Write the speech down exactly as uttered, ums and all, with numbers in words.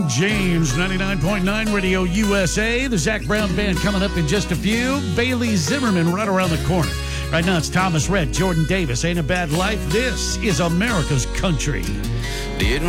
King James, ninety-nine point nine Radio U S A. The Zac Brown Band coming up in just a few. Bailey Zimmerman right around the corner. Right now it's Thomas Rhett, Jordan Davis. Ain't a Bad Life. This is America's Country. Didn't